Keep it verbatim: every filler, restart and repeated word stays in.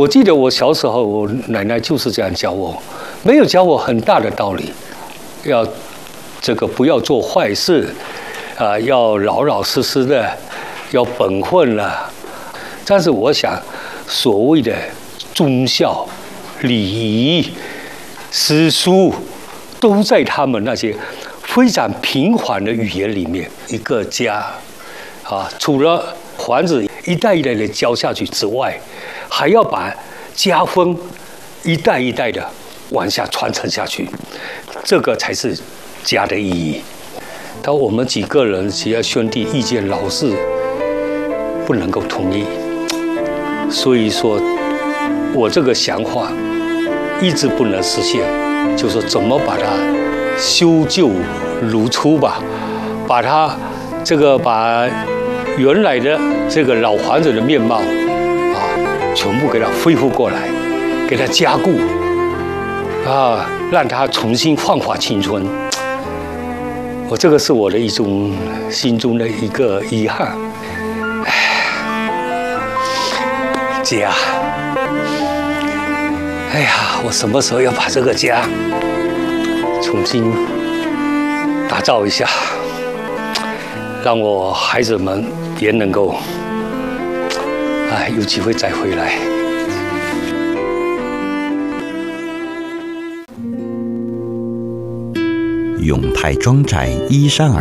我记得我小时候，我奶奶就是这样教我，没有教我很大的道理，要这个不要做坏事，啊、呃，要老老实实的，要本分了。但是我想，所谓的忠孝、礼仪、诗书，都在他们那些非常平缓的语言里面。一个家，啊，除了房子一代一代的教下去之外，还要把家风一代一代的往下传承下去，这个才是家的意义。当我们几个人几个兄弟意见老是不能够统一，所以说我这个想法一直不能实现，就是说怎么把它修旧如初吧，把它这个把原来的这个老房子的面貌啊，全部给它恢复过来，给它加固啊，让它重新焕发青春。我这个是我的一种心中的一个遗憾。家，哎呀，我什么时候要把这个家重新打造一下，让我孩子们也能够，哎，有机会再回来。 永泰庄宅依山而